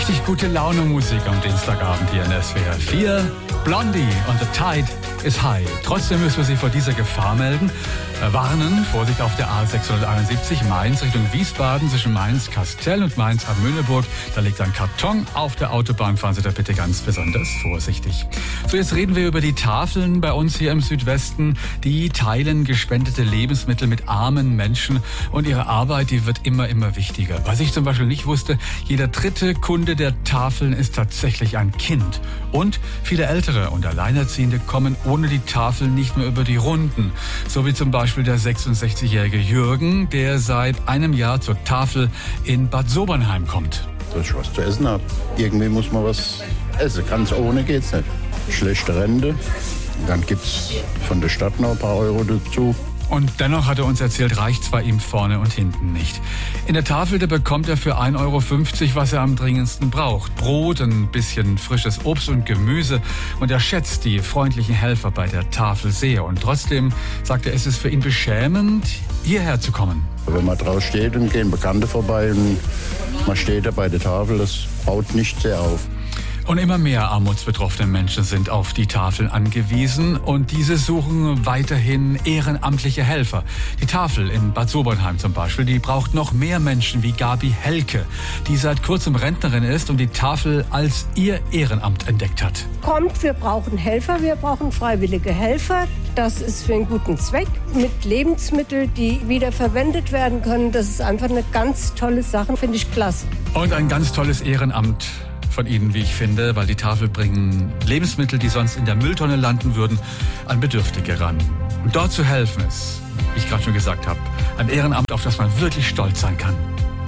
Richtig gute Laune Musik am Dienstagabend hier in SWR 4. Blondie und The Tide is High. Trotzdem müssen wir Sie vor dieser Gefahr melden. Warnen, Vorsicht auf der A671 Mainz Richtung Wiesbaden zwischen Mainz-Kastell und Mainz-Amöneburg. Da liegt ein Karton auf der Autobahn. Fahren Sie da bitte ganz besonders vorsichtig. So, jetzt reden wir über die Tafeln bei uns hier im Südwesten. Die teilen gespendete Lebensmittel mit armen Menschen und ihre Arbeit, die wird immer wichtiger. Was ich zum Beispiel nicht wusste, jeder dritte Kunde der Tafeln ist tatsächlich ein Kind. Und viele Ältere und Alleinerziehende kommen ohne die Tafel nicht mehr über die Runden. So wie zum Beispiel der 66-jährige Jürgen, der seit einem Jahr zur Tafel in Bad Sobernheim kommt. Dass ich was zu essen habe. Irgendwie muss man was essen. Ganz ohne geht's nicht. Schlechte Rente. Dann gibt's von der Stadt noch ein paar Euro dazu. Und dennoch hat er uns erzählt, reicht zwar ihm vorne und hinten nicht. In der Tafel, da bekommt er für 1,50 Euro, was er am dringendsten braucht. Brot, ein bisschen frisches Obst und Gemüse. Und er schätzt die freundlichen Helfer bei der Tafel sehr. Und trotzdem sagt er, es ist für ihn beschämend, hierher zu kommen. Wenn man draus steht und gehen Bekannte vorbei und man steht da bei der Tafel, das baut nicht sehr auf. Und immer mehr armutsbetroffene Menschen sind auf die Tafeln angewiesen und diese suchen weiterhin ehrenamtliche Helfer. Die Tafel in Bad Sobernheim zum Beispiel, die braucht noch mehr Menschen wie Gabi Helke, die seit kurzem Rentnerin ist und die Tafel als ihr Ehrenamt entdeckt hat. Kommt, wir brauchen Helfer, wir brauchen freiwillige Helfer. Das ist für einen guten Zweck mit Lebensmitteln, die wieder verwendet werden können. Das ist einfach eine ganz tolle Sache, finde ich klasse. Und ein ganz tolles Ehrenamt von Ihnen, wie ich finde, weil die Tafel bringen Lebensmittel, die sonst in der Mülltonne landen würden, an Bedürftige ran. Und dort zu helfen ist, wie ich gerade schon gesagt habe, ein Ehrenamt, auf das man wirklich stolz sein kann.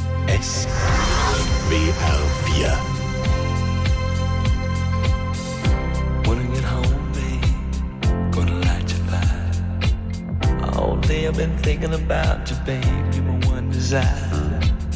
SWR 4. When I get home, babe, gonna light your fire. All day I've been thinking about you, babe, you're my one desire.